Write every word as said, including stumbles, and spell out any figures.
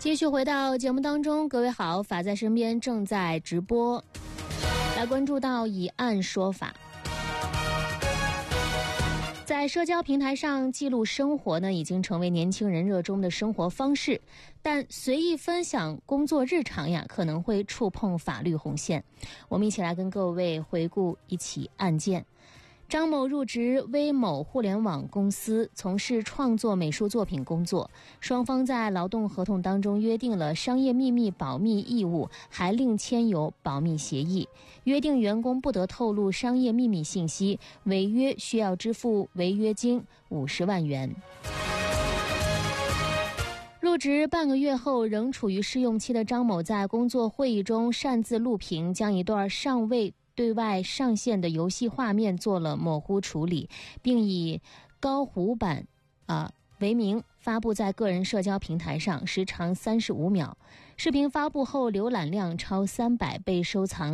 继续回到节目当中，各位好，法在身边正在直播，来关注到以案说法。在社交平台上记录生活呢，已经成为年轻人热衷的生活方式，但随意分享工作日常呀，可能会触碰法律红线。我们一起来跟各位回顾一起案件。张某入职微某互联网公司，从事创作美术作品工作，双方在劳动合同当中约定了商业秘密保密义务，还另签有保密协议，约定员工不得透露商业秘密信息，违约需要支付违约金五十万元。入职半个月后，仍处于试用期的张某在工作会议中擅自录屏，将一段尚未对外上线的游戏画面做了模糊处理，并以高糊版啊、呃、为名发布在个人社交平台上，时长三十五秒。视频发布后浏览量超三百，被收藏